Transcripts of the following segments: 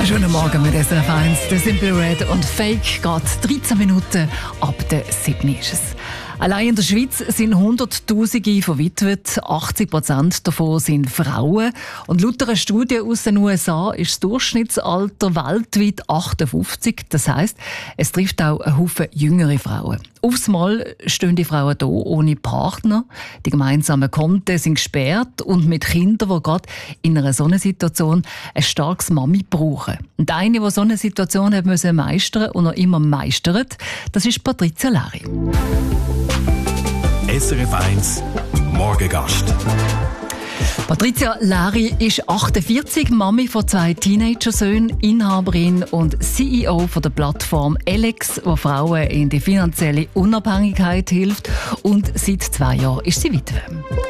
Schönen Morgen mit SRF 1, der Simple Red und Fake geht 13 Minuten ab der 7 ist es. Allein in der Schweiz sind Hunderttausende verwitwet, 80% davon sind Frauen. Und laut einer Studie aus den USA ist das Durchschnittsalter weltweit 58. Das heisst, es trifft auch einen Haufen jüngere Frauen. Aufs Mal stehen die Frauen hier ohne Partner. Die gemeinsamen Konten sind gesperrt und mit Kindern, die gerade in einer solchen Situation ein starkes Mami brauchen. Und eine, die so eine Situation hat müssen meistern und noch immer meistert, das ist Patricia Leri. SRF 1 Morgengast. Patricia Leri ist 48, Mami von 2 Teenagersöhnen, Inhaberin und CEO von der Plattform Alex, die Frauen in die finanzielle Unabhängigkeit hilft. Und seit 2 Jahren ist sie Witwe.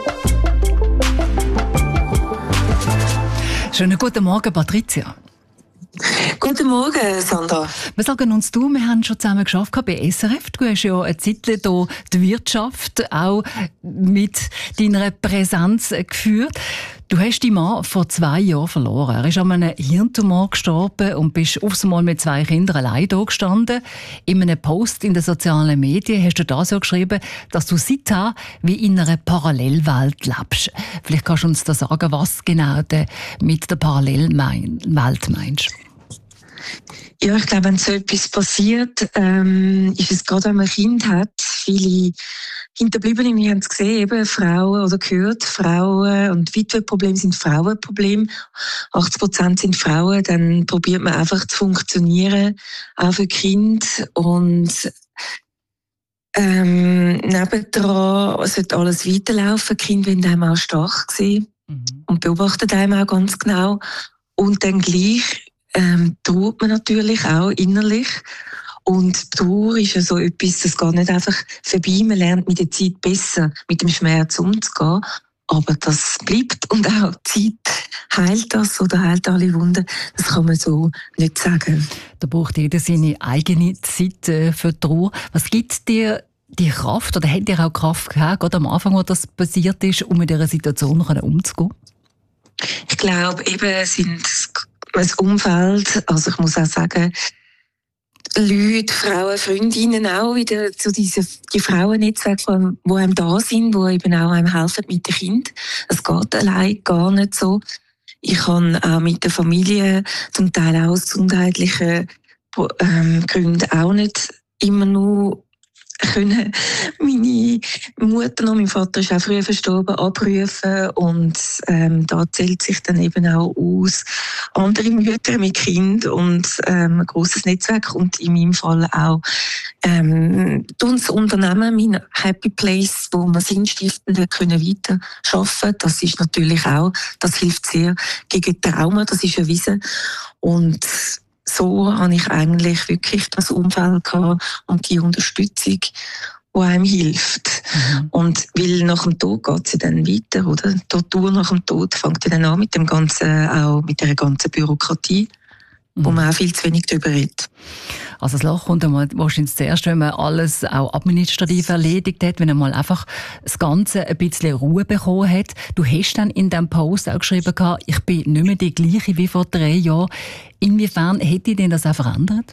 Schönen guten Morgen, Patricia. Guten Morgen, Sandra. Wir sagen uns wir haben schon zusammen geschafft bei SRF. Du hast ja eine Zeit hier die Wirtschaft auch mit deiner Präsenz geführt. Du hast deinen Mann vor 2 Jahren verloren. Er ist an einem Hirntumor gestorben und bist aufs Mal mit 2 Kindern allein da gestanden. In einem Post in den sozialen Medien hast du da so geschrieben, dass du seither wie in einer Parallelwelt lebst. Vielleicht kannst du uns da sagen, was genau du mit der Parallelwelt meinst. Ja, ich glaube, wenn so etwas passiert, ist es gerade, wenn man ein Kind hat, viele Hinterbliebene, wir haben es gesehen, eben Frauen oder gehört, Frauen und Witwenprobleme sind Frauenprobleme. 80% sind Frauen, dann probiert man einfach zu funktionieren, auch für Kind und nebendran sollte alles weiterlaufen. Die Kinder wollen einem auch stark sehen und beobachten einem auch ganz genau. Und dann gleich trauert man natürlich auch innerlich. Und Trauer ist ja so etwas, das geht nicht einfach vorbei. Man lernt mit der Zeit besser mit dem Schmerz umzugehen. Aber das bleibt und auch die Zeit heilt das oder heilt alle Wunden. Das kann man so nicht sagen. Da braucht jeder seine eigene Zeit für Trauer. Was gibt dir die Kraft oder hat dir auch Kraft gehabt, gerade am Anfang, als das passiert ist, um mit dieser Situation umzugehen? Ich glaube, eben sind das Umfeld, also ich muss auch sagen, Leute, Frauen, Freundinnen auch wieder zu die Frauennetzwerke, die einem da sind, die eben auch einem helfen mit den Kindern. Es geht allein gar nicht so. Ich kann auch mit der Familie, zum Teil auch aus gesundheitlichen Gründen, auch nicht immer nur können meine Mutter noch, mein Vater ist auch früher verstorben, abrufen und da zählt sich dann eben auch aus andere Mütter mit Kind und ein grosses Netzwerk und in meinem Fall auch das Unternehmen, mein Happy Place, wo wir Sinnstiftende können weiter arbeiten. Das ist natürlich auch, das hilft sehr gegen Trauma, das ist erwiesen und so habe ich eigentlich wirklich das Umfeld gehabt und die Unterstützung, die einem hilft. Und weil nach dem Tod geht es ja dann weiter, oder? Die Tortur nach dem Tod fängt ja dann an mit dem ganzen, auch mit der ganzen Bürokratie, wo man auch viel zu wenig darüber redet. Also das Loch kommt einmal wahrscheinlich zuerst, wenn man alles auch administrativ erledigt hat, wenn man mal einfach das Ganze ein bisschen Ruhe bekommen hat. Du hast dann in diesem Post auch geschrieben, ich bin nicht mehr die gleiche wie vor 3 Jahren. Inwiefern hätte denn das auch verändert?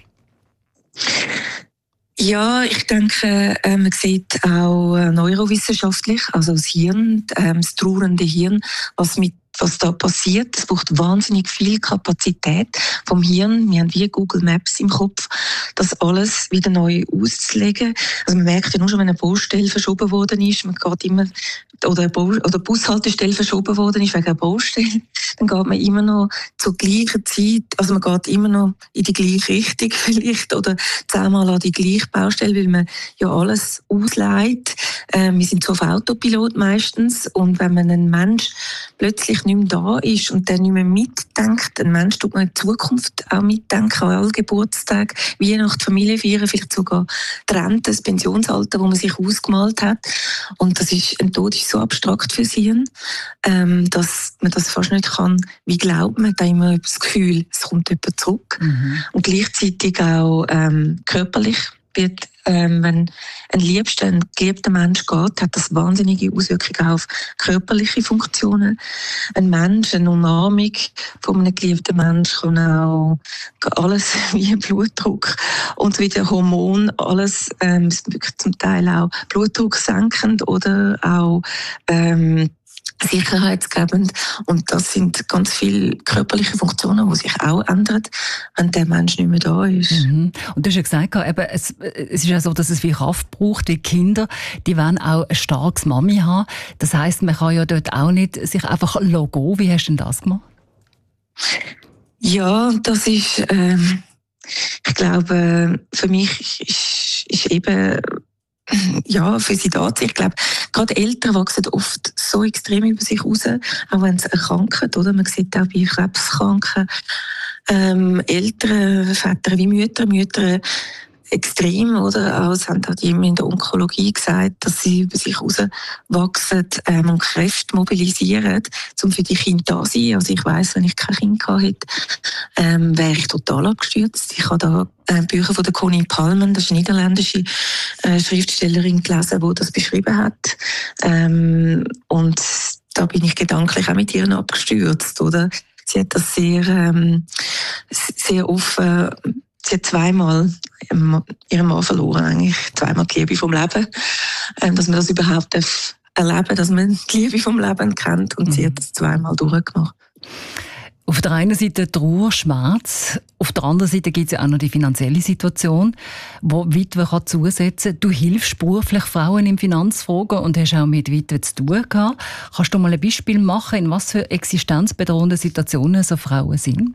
Ja, ich denke, man sieht auch neurowissenschaftlich, also das Hirn, das trauernde Hirn, was da passiert. Es braucht wahnsinnig viel Kapazität vom Hirn. Wir haben wie Google Maps im Kopf, das alles wieder neu auszulegen. Also man merkt ja nur schon, wenn eine Baustelle verschoben worden ist, man geht immer, oder Bushaltestelle verschoben worden ist wegen einer Baustelle, dann geht man immer noch zur gleichen Zeit, also man geht immer noch in die gleiche Richtung vielleicht oder 10-mal an die gleiche Baustelle, weil man ja alles ausleiht. Wir sind so auf Autopilot meistens und wenn man einen Mensch plötzlich nicht mehr da ist und der nicht mehr mitdenkt, ein Mensch tut man in Zukunft auch mitdenken, an alle Geburtstage, Weihnachten, Familie feiern, vielleicht sogar die Rente, das Pensionsalter, wo man sich ausgemalt hat. Und ein Tod ist so abstrakt für sie, dass man das fast nicht kann. Wie glaubt man, da immer das Gefühl, es kommt jemand zurück. Und gleichzeitig auch körperlich wird, wenn ein geliebter Mensch geht, hat das wahnsinnige Auswirkungen auf körperliche Funktionen. Ein Mensch, eine Umarmung von einem geliebten Mensch kann auch alles wie Blutdruck und wie der Hormon, alles wirklich zum Teil auch Blutdruck senkend oder auch sicherheitsgebend. Und das sind ganz viele körperliche Funktionen, die sich auch ändern, wenn der Mensch nicht mehr da ist. Mhm. Und du hast ja gesagt, eben, es ist ja so, dass es viel Kraft braucht. Die Kinder, die wollen auch ein starkes Mami haben. Das heisst, man kann ja dort auch nicht sich einfach gehen. Wie hast du denn das gemacht? Ja, das ist, ich glaube, für mich ist eben, ja, für sie da. Ich glaube, gerade Eltern wachsen oft so extrem über sich raus, auch wenn sie erkranken, oder? Man sieht auch bei Krebskranken, Eltern, Väter wie Mütter extrem, oder? Auch, es haben auch die in der Onkologie gesagt, dass sie über sich rauswachsen und Kräfte mobilisieren, um für die Kinder da zu sein. Also ich weiss, wenn ich kein Kind gehabt hätte, wäre ich total abgestürzt. Ich habe da Bücher von der Connie Palmen, das ist eine niederländische Schriftstellerin, gelesen, die das beschrieben hat. Und da bin ich gedanklich auch mit ihr abgestürzt, oder? Sie hat das sehr offen. Sie hat zweimal ihren Mann verloren, eigentlich zweimal die Liebe vom Leben. Dass man das überhaupt erleben darf, dass man die Liebe vom Leben kennt. Und sie hat das zweimal durchgemacht. Auf der einen Seite Trauer, Schmerz, auf der anderen Seite gibt es ja auch noch die finanzielle Situation, wo Witwe kann zusetzen kann. Du hilfst beruflich Frauen in Finanzfragen und hast auch mit Witwen zu tun gehabt. Kannst du mal ein Beispiel machen, in was für existenzbedrohende Situationen so Frauen sind?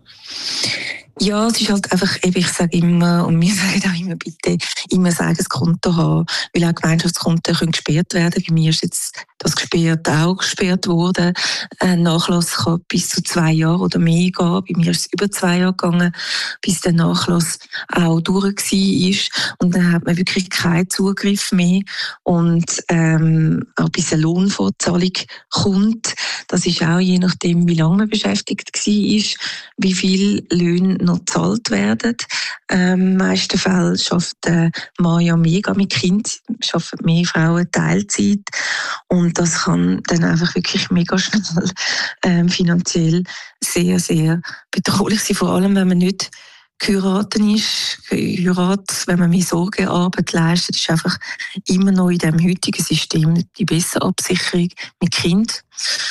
Ja, es ist halt einfach, ich sage immer, und wir sagen auch immer, bitte immer sagen, das Konto haben, weil auch Gemeinschaftskonten können gesperrt werden. Bei mir ist jetzt das gesperrt worden. Ein Nachlass kann bis zu 2 Jahre oder mehr gehen. Bei mir ist es über 2 Jahre gegangen, bis der Nachlass auch durch war. Und dann hat man wirklich keinen Zugriff mehr. Und auch bis eine Lohnfortzahlung kommt, das ist auch je nachdem, wie lange man beschäftigt war, wie viel Löhne noch gezahlt werden. In den meisten Fällen schafft der Mann ja mega mit Kind, schaffen mehr Frauen Teilzeit. Und das kann dann einfach wirklich mega schnell finanziell sehr, sehr bedrohlich sein. Vor allem, wenn man nicht geheiratet ist. Wenn man mehr Sorgearbeit leistet, ist einfach immer noch in dem heutigen System nicht die bessere Absicherung mit Kind.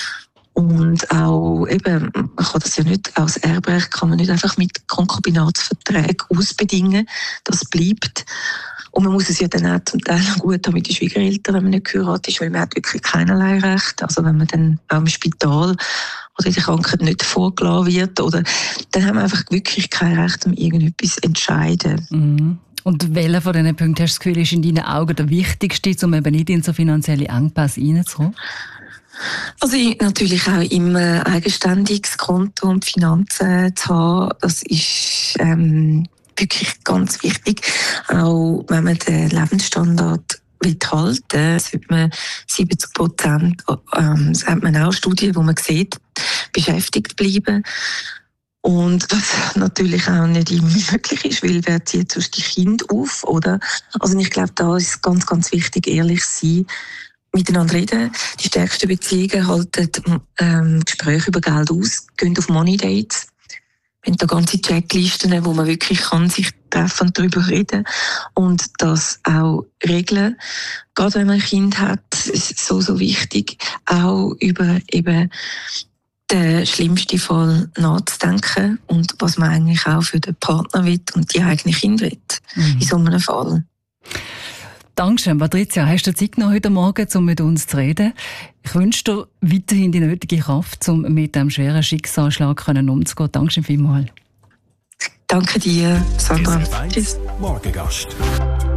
Und auch eben, man kann das ja nicht, als Erbrecht kann man nicht einfach mit Konkubinatsverträgen ausbedingen. Das bleibt. Und man muss es ja dann auch zum Teil gut haben mit den Schwiegereltern, wenn man nicht geheiratet ist, weil man hat wirklich keinerlei Recht. Also wenn man dann auch im Spital oder in der Krankheit nicht vorgelassen wird, oder, dann haben wir einfach wirklich kein Recht, um irgendetwas zu entscheiden. Mhm. Und welcher von diesen Punkten hast du das Gefühl, ist in deinen Augen der wichtigste, um eben nicht in so finanzielle Engpässe reinzukommen? Also natürlich auch immer eigenständiges Konto und Finanzen zu haben, das ist wirklich ganz wichtig. Auch wenn man den Lebensstandard halten will, sollte man 70%, das hat man auch Studien, wo man sieht, beschäftigt bleiben. Und was natürlich auch nicht immer möglich ist, weil wer zieht sonst die Kinder auf, oder? Also ich glaube, da ist ganz, ganz wichtig, ehrlich sein, miteinander reden. Die stärksten Beziehungen halten Gespräche über Geld aus, gehen auf Money Dates. Wir haben da ganze Checklisten, wo man wirklich kann sich treffen und darüber reden und das auch regeln. Gerade wenn man ein Kind hat, ist es so wichtig, auch über eben den schlimmsten Fall nachzudenken und was man eigentlich auch für den Partner will und die eigenen Kinder will, in so einem Fall. Dankeschön, Patricia. Hast du Zeit genommen heute Morgen, um mit uns zu reden? Ich wünsche dir weiterhin die nötige Kraft, um mit diesem schweren Schicksalsschlag umzugehen. Dankeschön vielmals. Danke dir, Sandra. Tschüss. Morgengast.